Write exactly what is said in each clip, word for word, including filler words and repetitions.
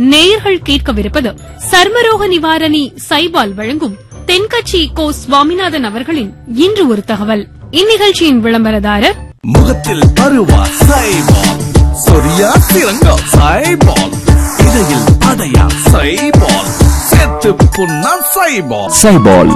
நேயர்கள் கேட்கவிருப்பது சர்மரோக நிவாரணி சைபால் வழங்கும் தென்கட்சி கோ சுவாமிநாதன் அவர்களின் இன்று ஒரு தகவல். இந்நிகழ்ச்சியின் விளம்பரதாரர் முகத்தில் அருவா சைபால், சொரியா சிறங்கா சைபால், இடையில் அடையா சைபால், செத்து புண்ணா சைபால். சைபால்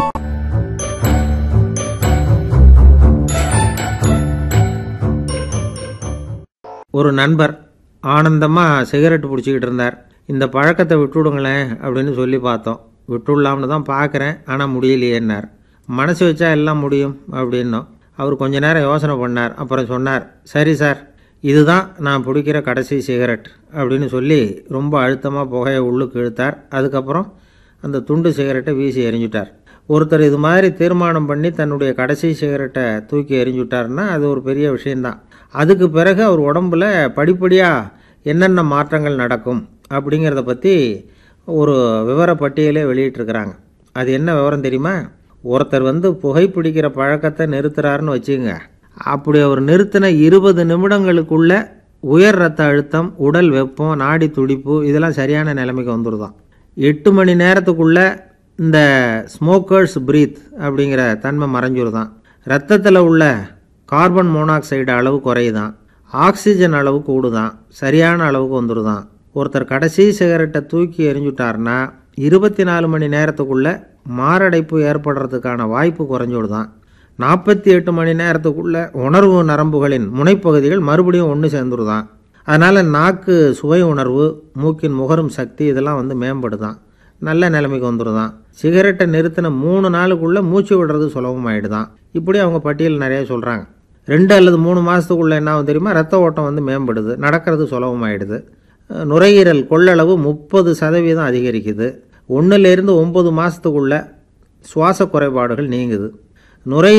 ஒரு நண்பர் ஆனந்தமாக சிகரெட் பிடிச்சிக்கிட்டு இருந்தார். இந்த பழக்கத்தை விட்டுவிடுங்களேன் அப்படின்னு சொல்லி பார்த்தோம். விட்டுடலாம்னு தான் பார்க்குறேன், ஆனால் முடியலையேன்னார். மனசு வச்சா எல்லாம் முடியும் அப்படின்னோம். அவர் கொஞ்ச நேரம் யோசனை பண்ணார். அப்புறம் சொன்னார், சரி சார், இதுதான் நான் பிடிக்கிற கடைசி சிகரெட் அப்படின்னு சொல்லி ரொம்ப அழுத்தமாக புகையை உள்ளுக்கு இழுத்தார். அதுக்கப்புறம் அந்த துண்டு சிகரெட்டை வீசி எறிஞ்சுட்டார். ஒருத்தர் இது மாதிரி தீர்மானம் பண்ணி தன்னுடைய கடைசி சிகரெட்டை தூக்கி எறிஞ்சுட்டார்னா அது ஒரு பெரிய விஷயந்தான். அதுக்கு பிறகு அவர் உடம்புல படிப்படியாக என்னென்ன மாற்றங்கள் நடக்கும் அப்படிங்கிறத பற்றி ஒரு விவர பட்டியலே வெளியிட்டிருக்கிறாங்க. அது என்ன விவரம் தெரியுமா? ஒருத்தர் வந்து புகைப்பிடிக்கிற பழக்கத்தை நிறுத்துறாருன்னு வச்சுங்க. அப்படி அவர் நிறுத்தின இருபது நிமிடங்களுக்குள்ள உயர் ரத்த அழுத்தம், உடல் வெப்பம், நாடி துடிப்பு இதெல்லாம் சரியான நிலைமைக்கு வந்துடுதான். எட்டு மணி நேரத்துக்குள்ள இந்த ஸ்மோக்கர்ஸ் பிரீத் அப்படிங்கிற தன்மை மறைஞ்சிருதான். ரத்தத்தில் உள்ள கார்பன் மோனாக்சைடு அளவு குறையுதான், ஆக்சிஜன் அளவு கூடுதான், சரியான அளவுக்கு வந்துடுதான். ஒருத்தர் கடைசி சிகரெட்டை தூக்கி எறிஞ்சுட்டார்னா இருபத்தி நாலு மணி நேரத்துக்குள்ளே மாரடைப்பு ஏற்படுறதுக்கான வாய்ப்பு குறைஞ்சுடுதான். நாற்பத்தி எட்டு மணி நேரத்துக்குள்ள உணர்வு நரம்புகளின் முனைப்பகுதிகள் மறுபடியும் ஒன்று சேர்ந்துருதான். அதனால் நாக்கு சுவை உணர்வு, மூக்கின் முகரும் சக்தி இதெல்லாம் வந்து மேம்படுதான், நல்ல நிலைமைக்கு வந்துடுதான். சிகரெட்டை நிறுத்தின மூணு நாளுக்குள்ளே மூச்சு விடுறது சுலபமாயிடுதான். இப்படி அவங்க பட்டியல் நிறைய சொல்கிறாங்க. ரெண்டு அல்லது மூணு மாதத்துக்குள்ளே என்ன ஆகும் தெரியுமா? ரத்த ஓட்டம் வந்து மேம்படுது, நடக்கிறது சுலபமாயிடுது. நுரையீரல் கொள்ளளவு முப்பது சதவீதம் அதிகரிக்குது. ஒன்றுலேருந்து ஒம்பது மாதத்துக்குள்ளே சுவாச குறைபாடுகள் நீங்குது. நுரை